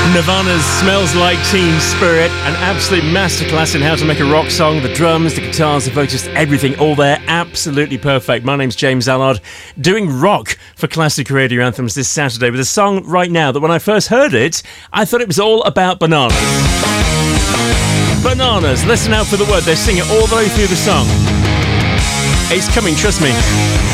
Nirvana's Smells Like Teen Spirit, an absolute masterclass in how to make a rock song. The drums, the guitars, the vocals, everything all there, absolutely perfect. My name's James Allard, doing rock for Classic Radio Anthems this Saturday with a song right now that when I first heard it, I thought it was all about bananas. Bananas, listen out for the word, they sing it all the way through the song. It's coming, trust me.